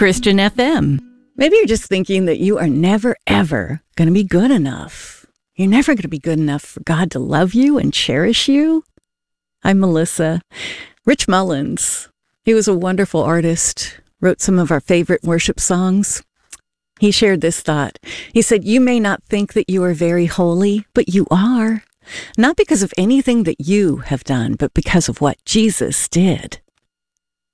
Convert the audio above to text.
Christian FM. Maybe you're just thinking that you are never, ever going to be good enough. You're never going to be good enough for God to love you and cherish you. I'm Melissa. Rich Mullins, he was a wonderful artist, wrote some of our favorite worship songs. He shared this thought. He said, "You may not think that you are very holy, but you are. Not because of anything that you have done, but because of what Jesus did."